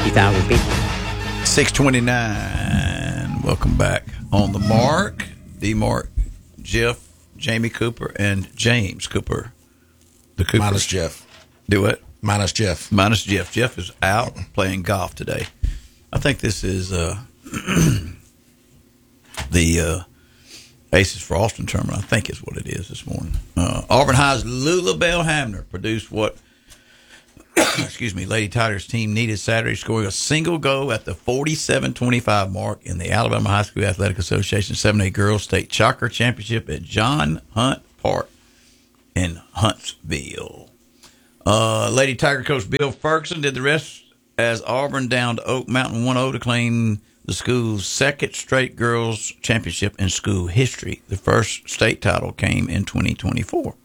50,000 people. 629. Welcome back on the Mark. D-Mark, Jeff, Jamie Cooper, and James Cooper. The Cooper. Minus Jeff. Do what? Minus Jeff. Minus Jeff. Jeff is out playing golf today. I think this is the Aces for Austin tournament. I think is what it is this morning. Auburn High's Lula Bell Hamner produced what Lady Tigers team needed Saturday, scoring a single goal at the 47-25 mark in the Alabama High School Athletic Association 7A Girls State Soccer Championship at John Hunt Park in Huntsville. Lady Tiger coach Bill Ferguson did the rest as Auburn downed Oak Mountain 1-0 to claim the school's second straight girls championship in school history. The first state title came in 2024.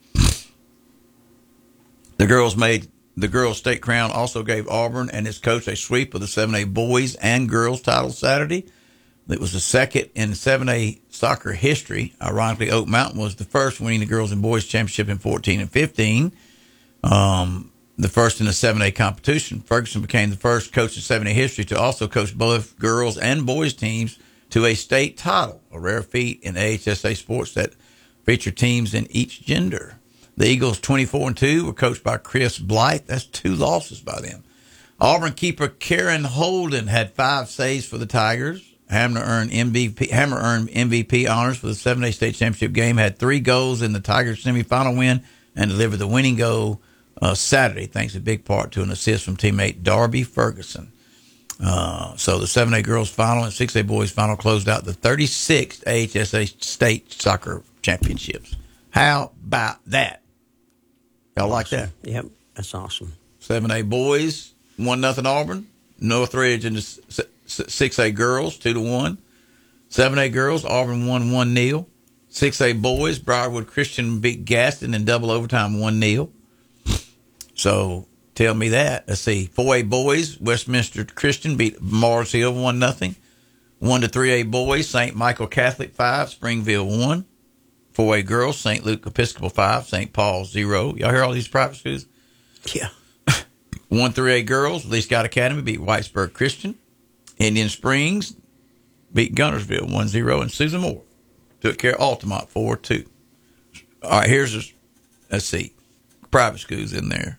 The girls' state crown also gave Auburn and its coach a sweep of the 7A boys and girls title Saturday. It was the second in 7A soccer history. Ironically, Oak Mountain was the first, winning the girls and boys championship in 14 and 15. The first in the 7A competition. Ferguson became the first coach in 7A history to also coach both girls and boys teams to a state title, a rare feat in AHSA sports that feature teams in each gender. The Eagles 24-2 were coached by Chris Blythe. That's 2 losses by them. Auburn keeper Karen Holden had 5 saves for the Tigers. Hammer earned MVP honors for the 7A state championship game, had 3 goals in the Tigers semifinal win, and delivered the winning goal Saturday, thanks in big part to an assist from teammate Darby Ferguson. So the 7A girls final and 6A boys final closed out the 36th AHSA state soccer championships. How about that? Y'all like that? Yep, that's awesome. 7A boys 1-0 Auburn. Northridge and the 6A girls 2-1. 7A girls Auburn won 1-0. 6A boys Briarwood Christian beat Gaston in double overtime 1-0. So tell me that. Let's see. 4A boys, Westminster Christian beat Mars Hill 1-0. 1-3A boys, St. Michael Catholic 5, Springville 1. 4A girls, St. Luke Episcopal 5, St. Paul 0. Y'all hear all these private schools? Yeah. 1-3A girls, Lee Scott Academy beat Whitesburg Christian. Indian Springs beat Gunnersville 1-0. And Susan Moore took care of Altamont 4-2. All right, let's see, private schools in there.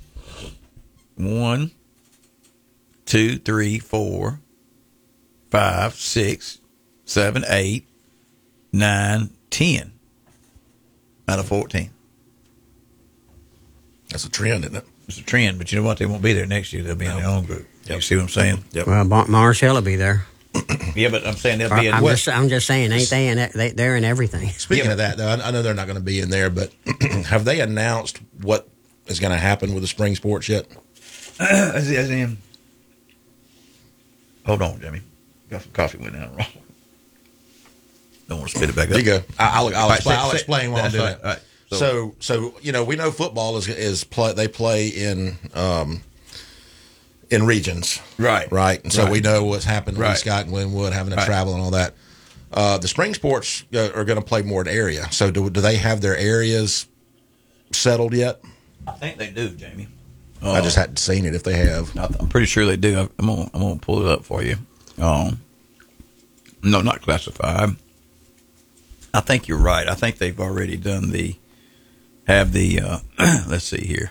1, 2, 3, 4, 5, 6, 7, 8, 9, 10 out of 14. That's a trend, isn't it? It's a trend, but you know what? They won't be there next year. They'll be in their own group. Yep. You see what I'm saying? Yep. Well, Mars Hill will be there. Yeah, but I'm saying they'll be in. I'm just saying, ain't they they're in everything? Speaking of that, though, I know they're not going to be in there, but have they announced what is going to happen with the spring sports yet? As in, hold on, Jimmy. Got some coffee went down wrong. Don't want to spit it back up. There you go. I'll Right, explain while I'm doing right, it. right. So we know football they play in regions, right, and so right. we know what's happened with Right. Scott and Glenwood having to Right. travel and all that. The spring sports are going to play more in area. So do they have their areas settled yet? I think they do, Jamie. I just hadn't seen it. If they have, I'm pretty sure they do. I'm gonna pull it up for you. No, not classified. I think you're right. I think they've already done let's see here.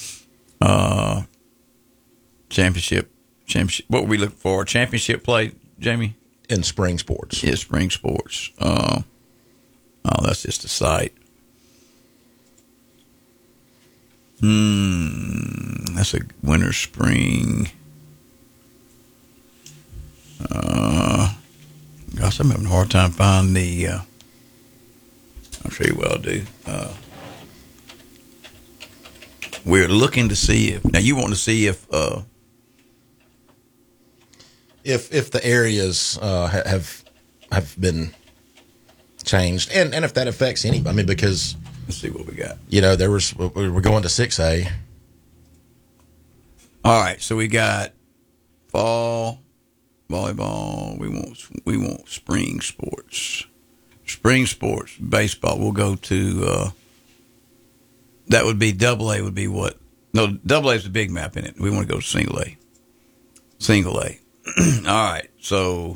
Championship. What were we looking for? Championship play, Jamie? in spring sports. Yeah, spring sports. That's just a site. That's a winter spring. Gosh, I'm having a hard time finding the. I'll show you what I'll do. We're looking to see if now you want to see if the areas have been changed, and if that affects anybody. I mean, because let's see what we got. we're going to 6A. All right, so we got fall volleyball. We want spring sports. Spring sports, baseball. We'll go to that would be double A. Would be what? No, double A is the big map in it. We want to go to single A. Single A. All right, so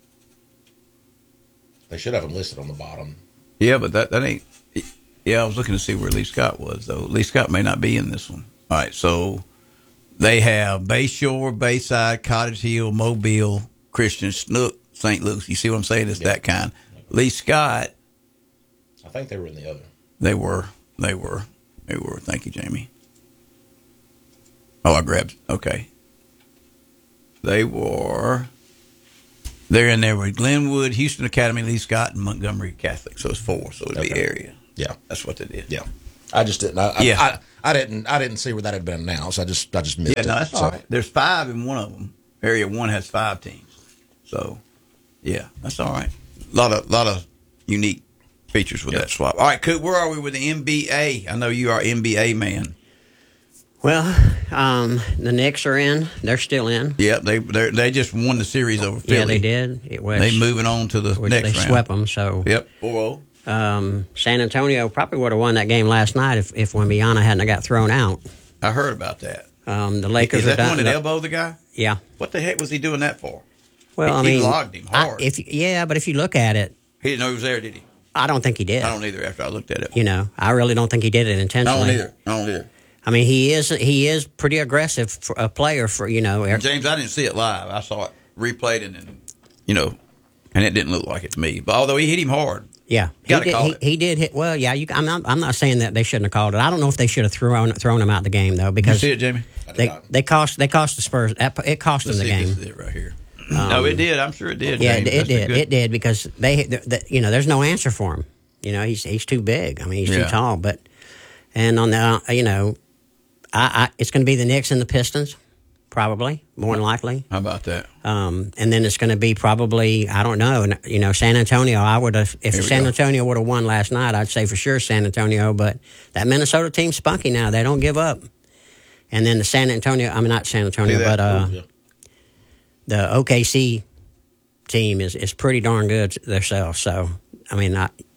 They should have them listed on the bottom. yeah, but that ain't. Yeah, I was looking to see where Lee Scott was though. Lee Scott may not be in this one. All right, so they have Bayshore, Bayside, Cottage Hill, Mobile, Christian, Snook, St. Luke's. You see what I'm saying? It's that kind. Lee Scott. I think they were in the other. They were. Thank you, Jamie. Oh, I grabbed. Okay. They're in there with Glenwood, Houston Academy, Lee Scott, and Montgomery Catholic. So it's 4. So it'd be area. Yeah, That's what they did. yeah. I just didn't. I didn't see where that had been announced. I just missed it. Yeah, no, that's all right. There's 5 in one of them. Area 1 has 5 teams. So, yeah, that's all right. A lot of unique features with that swap. All right, Coop, where are we with the NBA? I know you are NBA man. Well, the Knicks are in. They're still in. Yep, they just won the series over Philly. Yeah, they did. It was, They moving on to the next they round. swept them. So Yep, 4-0. San Antonio probably would have won that game last night if Wembanyama hadn't got thrown out. I heard about that. The Lakers Is that are the one done. that elbowed the guy? Yeah. What the heck was he doing that for? Well, He I mean, logged him hard. but if you look at it, He didn't know he was there, did he? I don't think he did. I don't either. After I looked at it, I really don't think he did it I intentionally. don't either. I mean, he is pretty aggressive for a player for James, I didn't see it live. I saw it replayed and and it didn't look like it to me. But although he hit him hard, Yeah, he did hit. Well, yeah, I'm not saying that they shouldn't have called it. I don't know if they should have thrown him out the game though, you because see it, Jamie? they cost the Spurs. It cost them Let's the see if game. this is it right here. No, it did. I'm sure it did. Yeah, James. it did because there's no answer for him. He's too big. I mean, he's too tall. But and on the it's going to be the Knicks and the Pistons, probably more than likely. How about that? And then it's going to be probably, I don't know, San Antonio. I would have, if San Antonio would have won last night, I'd say for sure San Antonio. But that Minnesota team's spunky now; they don't give up. And then the not San Antonio, but the OKC team is pretty darn good themselves. So I mean,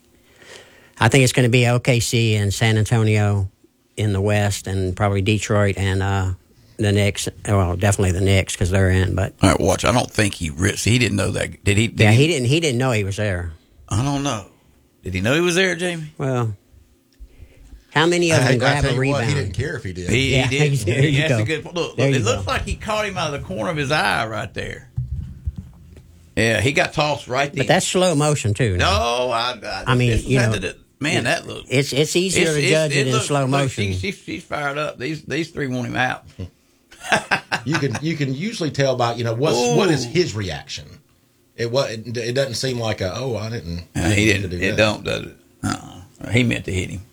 I think it's going to be OKC and San Antonio in the West, and probably Detroit and the Knicks. Well, definitely the Knicks because they're in. But all right, watch. I don't think he didn't know that. Did he? He didn't know he was there. I don't know. Did he know he was there, Jamie? Well, how many of them grab a rebound? He didn't care if he did. He did. There you That's go. a good look. There It you looks go. like he caught him out of the corner of his eye right there. Yeah, he got tossed right there. But that's slow motion too. no. I mean, that look. It's easier to judge it in looks- slow look, motion. She's fired up. These 3 want him out. You can usually tell by what is his reaction. It doesn't seem like I didn't. He mean to didn't. do It that. don't, does it? He meant to hit him.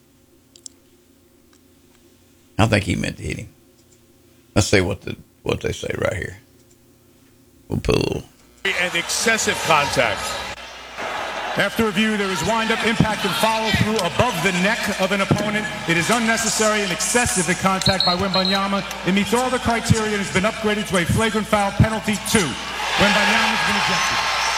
I think he meant to hit him. Let's see what they say right here. We'll put a little. And excessive contact. After review, there is wind-up, impact, and follow-through above the neck of an opponent. It is unnecessary and excessive in contact by Wembanyama. It meets all the criteria and has been upgraded to a flagrant foul penalty 2. Wembanyama's been ejected.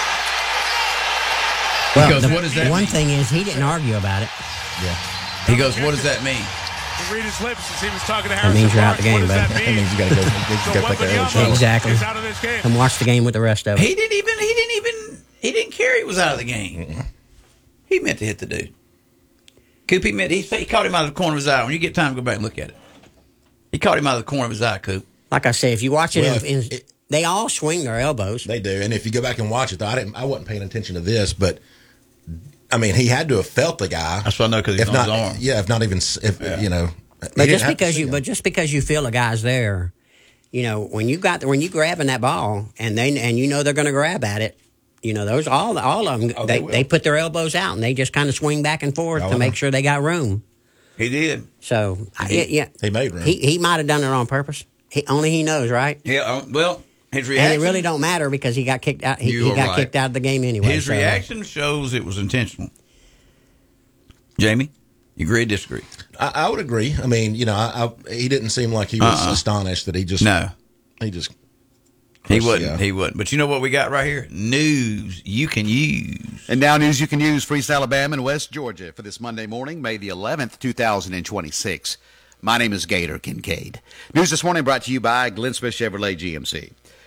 Well, He goes, "What does that one mean?" thing is he didn't argue about it. Yeah. He goes, "What does that mean?" To read his lips as he was talking to That Harrison means you're out Barnes. the game, What does buddy. that mean? That means you gotta go. You gotta take that early Wembanyama shot. Exactly. is out of this game. And watch the game with the rest of it. He didn't care he was out of the game. He meant to hit the dude. Coop, he caught him out of the corner of his eye. When you get time, go back and look at it. He caught him out of the corner of his eye, Coop. Like I said, if you watch it, Well, they all swing their elbows. They do, and if you go back and watch it, though, I wasn't paying attention to this, but I mean, he had to have felt the guy. That's what I know because he's if on not, his arm. yeah, if not even, you know. But just because you feel a guy's there, when you grabbing that ball and they're going to grab at it, those all of them they put their elbows out and they just kind of swing back and forth to make sure they got room. He did. So he made room. He might have done it on purpose. Only he knows, right? Yeah. Well, his reaction. And it really don't matter because he got kicked out. He You are got right. kicked out of the game anyway. His reaction shows it was intentional. Jamie, you agree or disagree? I would agree. I mean, he didn't seem like he was astonished that he just He wasn't. He wasn't. But you know what we got right here? News you can use. And now news you can use for East Alabama and West Georgia for this Monday morning, May the 11th, 2026. My name is Gator Kincaid. News this morning brought to you by Glenn Smith Chevrolet GMC.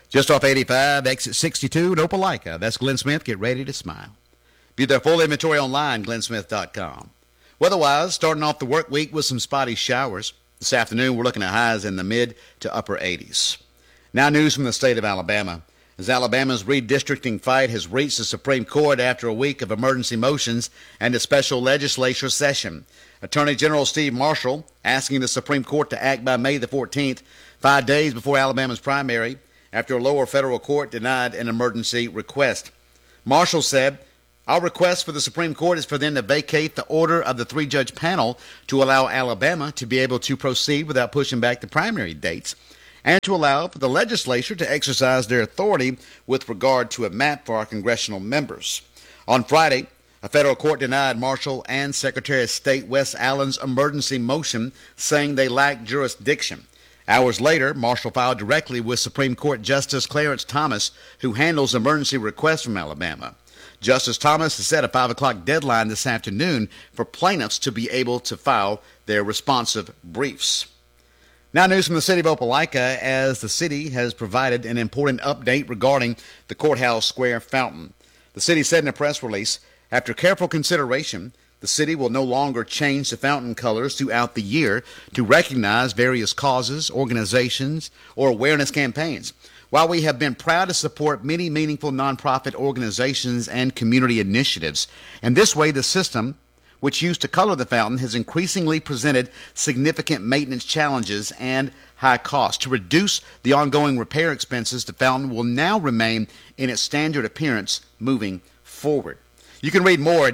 Just off 85, exit 62 in Opelika. That's Glenn Smith. Get ready to smile. View their full inventory online, glennsmith.com. Weather-wise, starting off the work week with some spotty showers. This afternoon, we're looking at highs in the mid to upper 80s. Now news from the state of Alabama. As Alabama's redistricting fight has reached the Supreme Court after a week of emergency motions and a special legislature session. Attorney General Steve Marshall asking the Supreme Court to act by May the 14th, 5 days before Alabama's primary, after a lower federal court denied an emergency request. Marshall said, "Our request for the Supreme Court is for them to vacate the order of the 3-judge panel to allow Alabama to be able to proceed without pushing back the primary dates, and to allow for the legislature to exercise their authority with regard to a map for our congressional members." On Friday, a federal court denied Marshall and Secretary of State Wes Allen's emergency motion, saying they lacked jurisdiction. Hours later, Marshall filed directly with Supreme Court Justice Clarence Thomas, who handles emergency requests from Alabama. Justice Thomas has set a 5 o'clock deadline this afternoon for plaintiffs to be able to file their responsive briefs. Now news from the city of Opelika, as the city has provided an important update regarding the Courthouse Square fountain. The city said in a press release, after careful consideration, the city will no longer change the fountain colors throughout the year to recognize various causes, organizations, or awareness campaigns. While we have been proud to support many meaningful nonprofit organizations and community initiatives, and this way the system, which used to color the fountain, has increasingly presented significant maintenance challenges and high costs. To reduce the ongoing repair expenses, the fountain will now remain in its standard appearance moving forward. You can read more at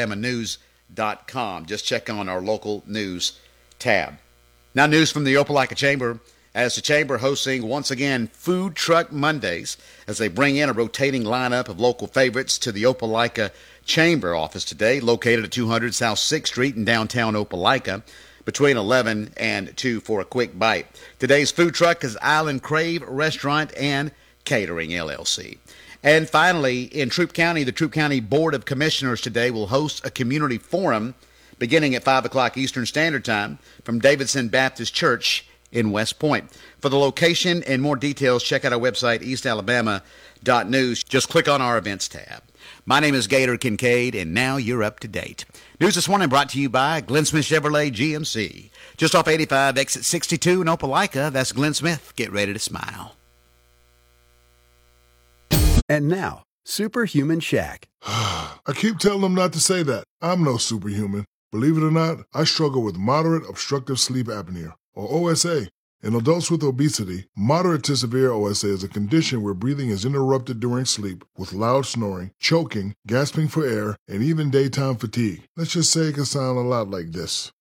eastalabamanews.com. Just check on our local news tab. Now news from the Opelika Chamber, as the Chamber hosting once again Food Truck Mondays as they bring in a rotating lineup of local favorites to the Opelika Chamber office today, located at 200 South 6th Street in downtown Opelika, between 11 and 2 for a quick bite. Today's food truck is Island Crave Restaurant and Catering, LLC. And finally, in Troup County, the Troup County Board of Commissioners today will host a community forum beginning at 5 o'clock Eastern Standard Time from Davidson Baptist Church in West Point. For the location and more details, check out our website, eastalabama.news. Just click on our events tab. My name is Gator Kincaid, and now you're up to date. News this morning brought to you by Glenn Smith Chevrolet GMC. Just off 85, exit 62 in Opelika. That's Glenn Smith. Get ready to smile. And now, Superhuman Shaq. I keep telling them not to say that. I'm no superhuman. Believe it or not, I struggle with moderate obstructive sleep apnea, or OSA. In adults with obesity, moderate to severe OSA is a condition where breathing is interrupted during sleep with loud snoring, choking, gasping for air, and even daytime fatigue. Let's just say it can sound a lot like this.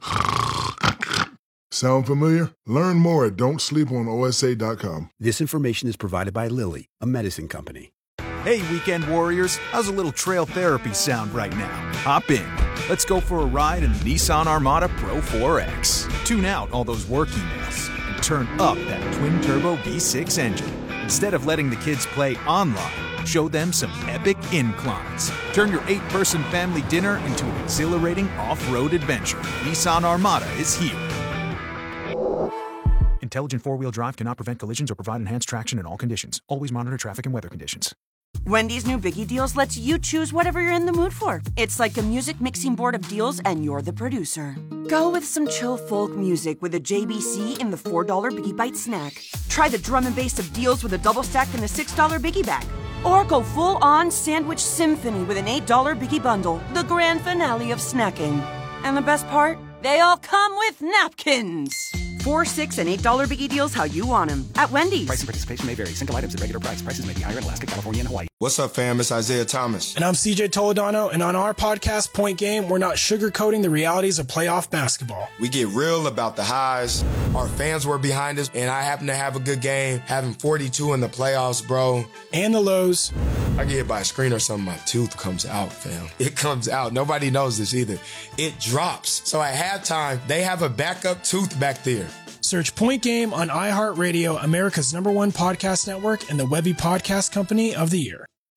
Sound familiar? Learn more at don'tsleeponosa.com. This information is provided by Lilly, a medicine company. Hey, weekend warriors, how's a little trail therapy sound right now? Hop in. Let's go for a ride in the Nissan Armada Pro 4X. Tune out all those work emails and turn up that twin-turbo V6 engine. Instead of letting the kids play online, show them some epic inclines. Turn your 8-person family dinner into an exhilarating off-road adventure. Nissan Armada is here. Intelligent four-wheel drive cannot prevent collisions or provide enhanced traction in all conditions. Always monitor traffic and weather conditions. Wendy's new Biggie Deals lets you choose whatever you're in the mood for. It's like a music mixing board of deals, and you're the producer. Go with some chill folk music with a JBC in the $4 Biggie Bite snack. Try the drum and bass of deals with a double stack in the $6 Biggie Bag. Or go full-on sandwich symphony with an $8 Biggie Bundle, the grand finale of snacking. And the best part? They all come with napkins. $4, $6, and $8 Biggie Deals how you want them at Wendy's. Price and participation may vary. Single items at regular price. Prices may be higher in Alaska, California, and Hawaii. What's up, fam? It's Isaiah Thomas. And I'm CJ Toledano, and on our podcast, Point Game, we're not sugarcoating the realities of playoff basketball. We get real about the highs. Our fans were behind us, and I happened to have a good game, having 42 in the playoffs, bro. And the lows. I get hit by a screen or something, my tooth comes out, fam. It comes out. Nobody knows this either. It drops. So at halftime, they have a backup tooth back there. Search Point Game on iHeartRadio, America's #1 podcast network, and the Webby Podcast Company of the Year.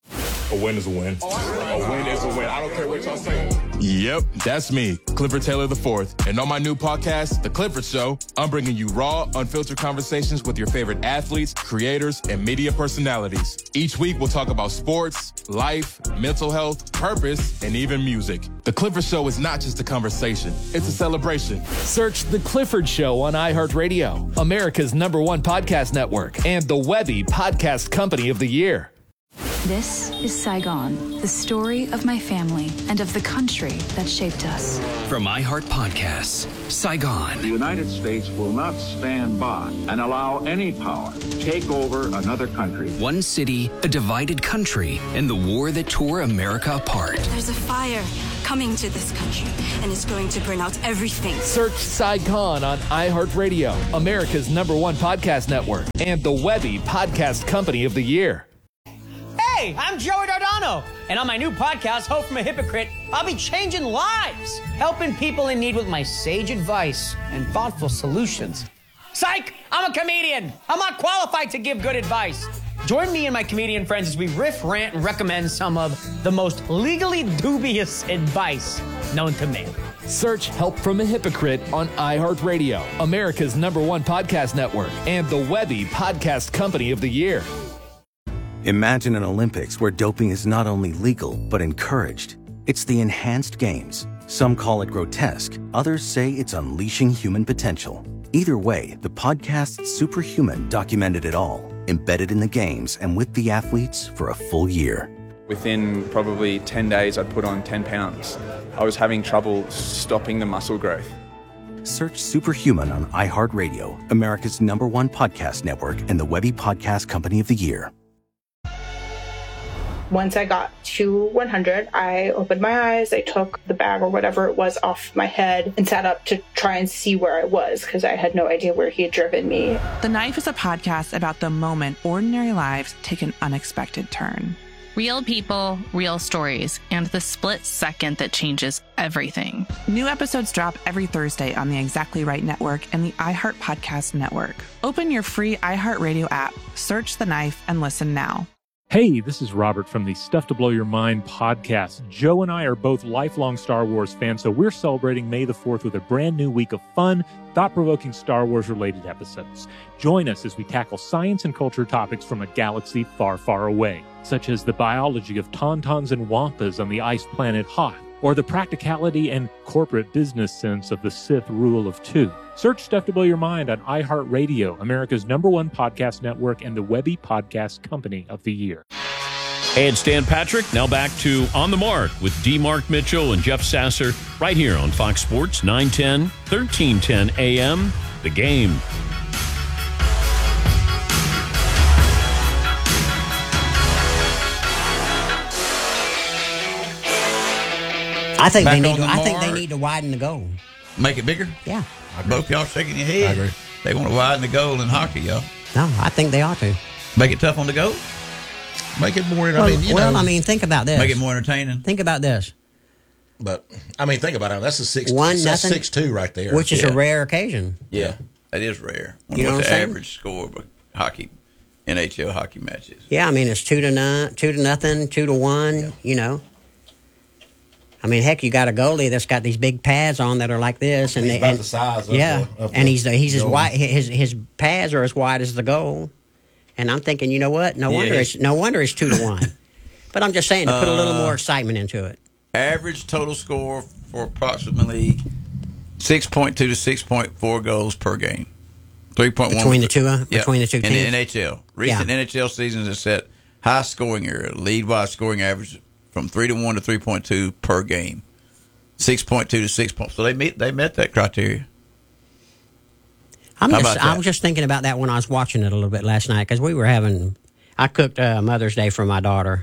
A win is a win. A win is a win. I don't care what y'all say. Yep, that's me, Clifford Taylor IV. And on my new podcast, The Clifford Show, I'm bringing you raw, unfiltered conversations with your favorite athletes, creators, and media personalities. Each week, we'll talk about sports, life, mental health, purpose, and even music. The Clifford Show is not just a conversation, it's a celebration. Search The Clifford Show on iHeartRadio, America's #1 podcast network, and the Webby Podcast Company of the Year. This is Saigon, the story of my family and of the country that shaped us. From iHeart Podcasts, Saigon. The United States will not stand by and allow any power to take over another country. One city, a divided country, and the war that tore America apart. There's a fire coming to this country, and it's going to burn out everything. Search Saigon on iHeartRadio, America's #1 podcast network, and the Webby Podcast Company of the Year. Hey, I'm Joey Dardano, and on my new podcast, Hope from a Hypocrite, I'll be changing lives, helping people in need with my sage advice and thoughtful solutions. Psych! I'm a comedian. I'm not qualified to give good advice. Join me and my comedian friends as we riff, rant, and recommend some of the most legally dubious advice known to man. Search Help from a Hypocrite on iHeartRadio, America's #1 podcast network, and the Webby Podcast Company of the Year. Imagine an Olympics where doping is not only legal, but encouraged. It's the Enhanced Games. Some call it grotesque. Others say it's unleashing human potential. Either way, the podcast Superhuman documented it all, embedded in the games and with the athletes for a full year. Within probably 10 days, I'd put on 10 pounds. I was having trouble stopping the muscle growth. Search Superhuman on iHeartRadio, America's #1 podcast network, and the Webby Podcast Company of the Year. Once I got to 100, I opened my eyes, I took the bag or whatever it was off my head and sat up to try and see where I was because I had no idea where he had driven me. The Knife is a podcast about the moment ordinary lives take an unexpected turn. Real people, real stories, and the split second that changes everything. New episodes drop every Thursday on the Exactly Right Network and the iHeart Podcast Network. Open your free iHeartRadio app, search The Knife, and listen now. Hey, this is Robert from the Stuff to Blow Your Mind podcast. Joe and I are both lifelong Star Wars fans, so we're celebrating May the 4th with a brand new week of fun, thought-provoking Star Wars-related episodes. Join us as we tackle science and culture topics from a galaxy far, far away, such as the biology of tauntauns and wampas on the ice planet Hoth, or the practicality and corporate business sense of the Sith rule of two. Search Stuff to Blow Your Mind on iHeartRadio, America's #1 podcast network, and the Webby Podcast Company of the Year. Hey, it's Dan Patrick. Now back to On the Mark with D. Mark Mitchell and Jeff Sasser right here on Fox Sports 910, 1310 AM, The Game. I think they need to widen the goal. Make it bigger? Yeah. Both y'all shaking your head. I agree. They want to widen the goal in hockey, y'all. No, I think they ought to. Make it tough on the goal? Make it more, think about this. Make it more entertaining. Think about this. But, think about it. That's a 6-2 right there. Which is a rare occasion. Yeah, that is rare. You know what I'm the saying? average score of a hockey, NHL hockey matches? Yeah, it's 2-0, 2-0, 2-1, you know. Heck, you got a goalie that's got these big pads on that are like this, and he's about the size of he's as wide. His pads are as wide as the goal, and I'm thinking, you know what? No wonder it's 2-1. But I'm just saying to put a little more excitement into it. Average total score for approximately 6.2 to 6.4 goals per game. 3.1 between the two teams in the NHL. Recent NHL seasons have set high scoring area, league-wide scoring average from 3-1 to 3.2 per game, 6.2 to 6. So they met that criteria. I was just thinking about that when I was watching it a little bit last night because I cooked Mother's Day for my daughter.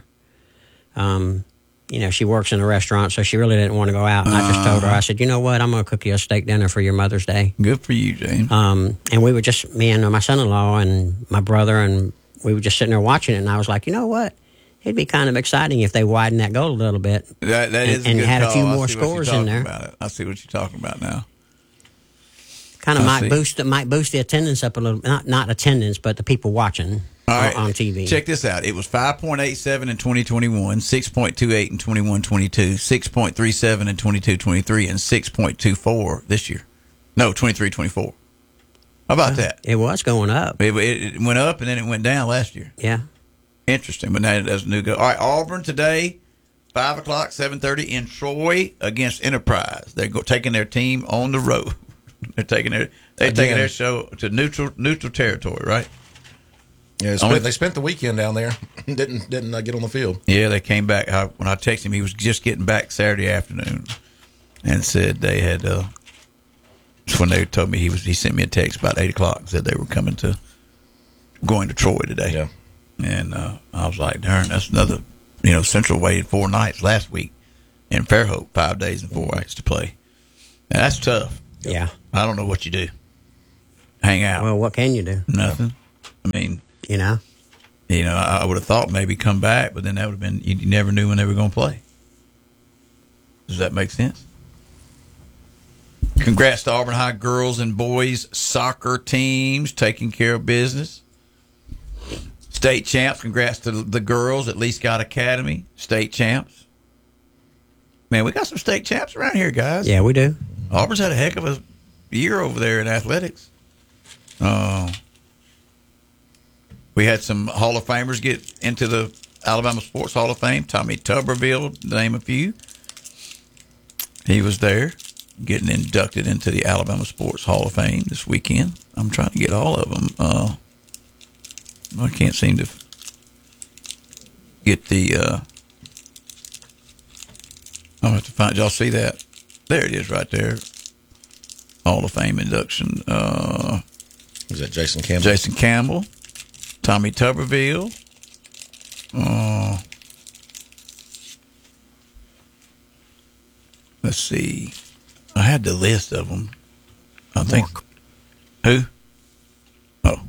She works in a restaurant, so she really didn't want to go out. And I just told her, I said, you know what, I'm going to cook you a steak dinner for your Mother's Day. Good for you, James. And we were just, me and my son-in-law and my brother, and we were just sitting there watching it. And I was like, you know what? It'd be kind of exciting if they widened that goal a little bit. That is and a good had call. a few more scores in there. I see what you're talking about now. Kind of might boost the attendance up a little. Not attendance, but the people watching. on TV. Check this out. It was 5.87 in 2021, 6.28 in 21-22, 6.37 in 22-23, and 6.24 this year. No, 23-24. How about that? It was going up. It went up and then it went down last year. Yeah. Interesting, but now there's a new go. All right, Auburn today, 5 o'clock, 7:30 in Troy against Enterprise. They're taking their team on the road. They're taking their show to neutral territory, right? Yeah, they spent the weekend down there. didn't get on the field. Yeah, they came back. When I texted him, he was just getting back Saturday afternoon, and said they had. When they told me he sent me a text about 8 o'clock and said they were going to Troy today. Yeah, and I was like, darn, that's another. Central waited 4 nights last week in Fairhope, 5 days and 4 nights to play. Now, that's tough. Yeah, I don't know what you do. Hang out. Well, what can you do? Nothing. I mean. I would have thought maybe come back, but then that would have been, you never knew when they were going to play. Does that make sense? Congrats to Auburn High girls and boys soccer teams taking care of business. State champs, congrats to the girls at Lee Scott Academy, state champs. Man, we got some state champs around here, guys. Yeah, we do. Auburn's had a heck of a year over there in athletics. We had some Hall of Famers get into the Alabama Sports Hall of Fame. Tommy Tuberville, to name a few. He was there getting inducted into the Alabama Sports Hall of Fame this weekend. I'm trying to get all of them. I can't seem to get the... I'll have to find... Y'all see that? There it is right there. Hall of Fame induction. Was that Jason Campbell? Jason Campbell. Tommy Tuberville. Let's see. I had the list of them. I think. Who? Oh,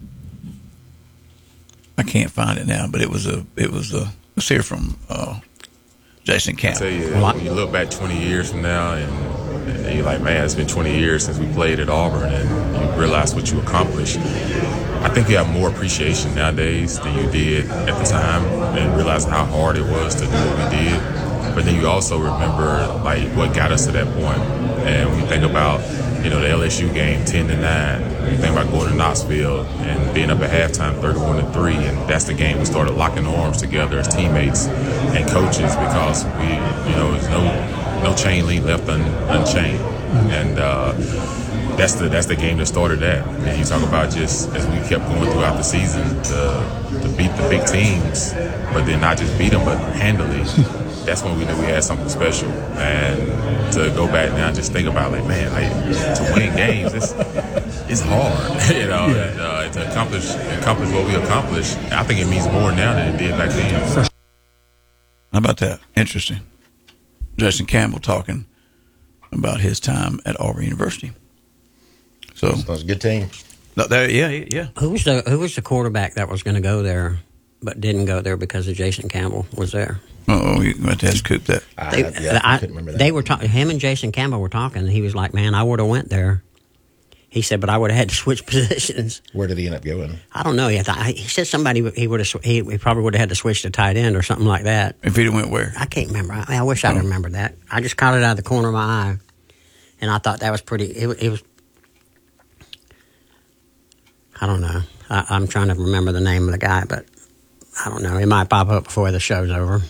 I can't find it now. But it was a. Let's hear from Jason Campbell. I tell you, when you look back 20 years from now, and you're like, man, it's been 20 years since we played at Auburn, and you realize what you accomplished. I think you have more appreciation nowadays than you did at the time, and realize how hard it was to do what we did. But then you also remember like what got us to that point. And when you think about, the LSU game 10-9, you think about going to Knoxville and being up at halftime 31-3, and that's the game we started locking arms together as teammates and coaches because there's no chain link left unchained. And that's the game that started that. And you talk about just as we kept going throughout the season to beat the big teams, but then not just beat them, but handily. That's when we knew we had something special. And to go back now and just think about, to win games, it's hard, and, to accomplish what we accomplished. I think it means more now than it did back then. How about that? Interesting. Jason Campbell talking about his time at Auburn University. So that was a good team. Yeah. Who was the quarterback that was going to go there, but didn't go there because of Jason Campbell was there? You might have to scoop that. I couldn't remember that. They were talking. Him and Jason Campbell were talking. And he was like, "Man, I would have went there." He said, "But I would have had to switch positions." Where did he end up going? I don't know. He said he probably would have had to switch to tight end or something like that. If he'd have went where? I can't remember. I wish I remembered that. I just caught it out of the corner of my eye, and I thought that was pretty. It was. I don't know. I'm trying to remember the name of the guy, but I don't know. It might pop up before the show's over.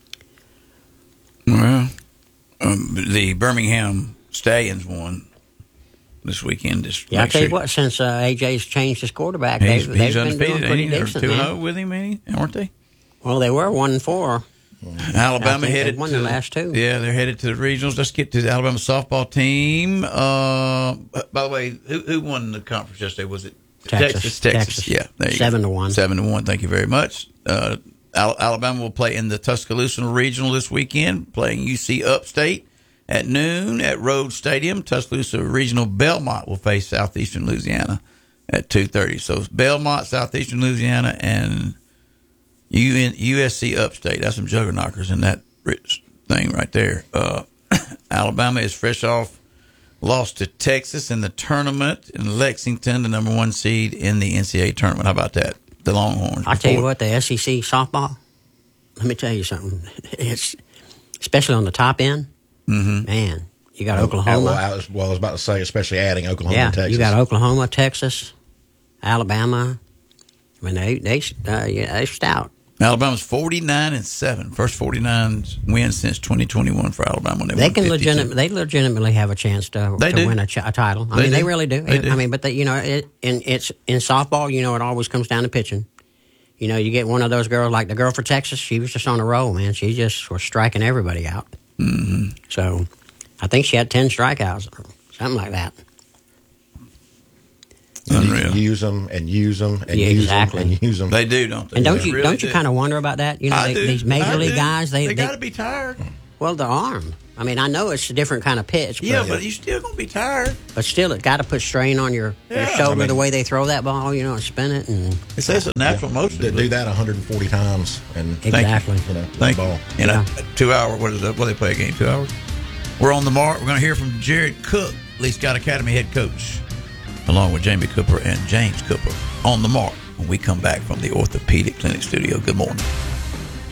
Well, the Birmingham Stallions won this weekend. I tell you what, since AJ's changed his quarterback, they've undefeated. been doing pretty They're decent. 2-0 with him, aren't they? Well, they were 1-4. Alabama headed won the last two. Yeah, they're headed to the regionals. Let's get to the Alabama softball team. By the way, who won the conference yesterday? Was it Texas? Yeah, there you go. 7-1. 7-1. Thank you very much. Alabama will play in the Tuscaloosa Regional this weekend, playing UC Upstate at noon at Rhodes Stadium. Tuscaloosa Regional Belmont will face Southeastern Louisiana at 2:30. So Belmont, Southeastern Louisiana, and USC Upstate. That's some juggernauts in that thing right there. Alabama is fresh off lost to Texas in the tournament in Lexington, the number 1 seed in the NCAA tournament. How about that? the Longhorns. I'll tell you what, the SEC softball, let me tell you something. It's, especially on the top end, man, you got Oklahoma. I was about to say, especially adding Oklahoma and Texas. You got Oklahoma, Texas, Alabama. I mean, they're stout. Alabama's 49-7. First 49 wins since 2021 for Alabama. They can legitimately have a chance to win a title. I mean, they really do. I mean, but it's in softball. You know, it always comes down to pitching. You know, you get one of those girls like the girl for Texas. She was just on a roll, man. She just was striking everybody out. Mm-hmm. So, I think she had 10 strikeouts or something like that. Unreal. Use them and use them and use them and use them. They do, don't they? And don't you kind of wonder about that? You know, these major league guys, they got to be tired. Well, the arm. I mean, I know it's a different kind of pitch. But you still gonna be tired. But still, it got to put strain on your shoulder the way they throw that ball. You know, and spin it. And it says a natural motion. They do that 140 times and exactly. Thank you. In a 2 hour. What is that? What they play a game? 2 hours. We're on the mark. We're gonna hear from Jared Cook, Lee Scott Academy head coach, along with Jamie Cooper and James Cooper on the mark when we come back from the Orthopedic Clinic studio. Good morning.